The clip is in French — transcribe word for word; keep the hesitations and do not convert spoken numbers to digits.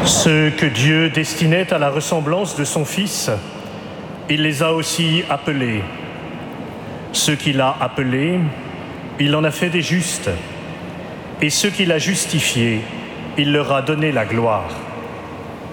Ceux que Dieu destinait à la ressemblance de son Fils, il les a aussi appelés. Ceux qu'il a appelés, il en a fait des justes. Et ceux qu'il a justifiés, il leur a donné la gloire.